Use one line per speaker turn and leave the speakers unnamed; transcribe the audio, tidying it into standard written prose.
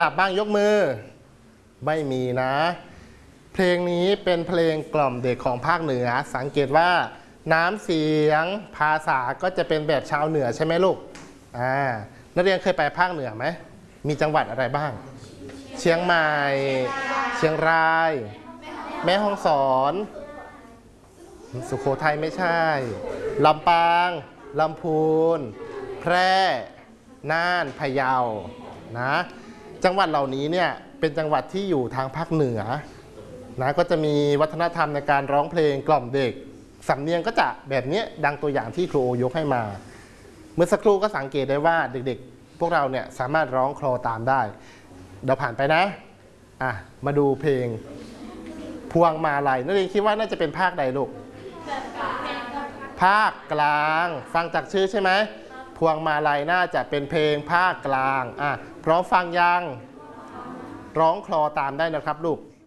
บ้างยกมือไม่มีนะเพลงนี้เป็นเพลงกล่อมเด็กของภาคเหนือสังเกตว่าน้ำเสียงภาษาก็จะเป็นแบบชาวเหนือใช่ไหมลูกนักเรียนเคยไปภาคเหนือไหมมีจังหวัดอะไรบ้างเชียงใหม่เชียงรายแม่ฮ่องสอนสุโขทัยไม่ใช่ลำปางลำพูนแพร่น่านพะเยานะจังหวัดเหล่านี้เนี่ยเป็นจังหวัดที่อยู่ทางภาคเหนือนะก็จะมีวัฒนธรรมในการร้องเพลงกล่อมเด็กสำเนียงก็จะแบบนี้ดังตัวอย่างที่ครูโอยกให้มาเมื่อสักครู่ก็สังเกตได้ว่าเด็กๆพวกเราเนี่ยสามารถร้องคลอตามได้เราผ่านไปนะมาดูเพลงพวงมาลัยนักเรียนคิดว่าน่าจะเป็นภาคใดลูกภาคกลางฟังจากชื่อใช่ไหมพวงมาลัยน่าจะเป็นเพลงภาคกลางพร้อมฟังยังร้องคลอตามได้นะครับลูก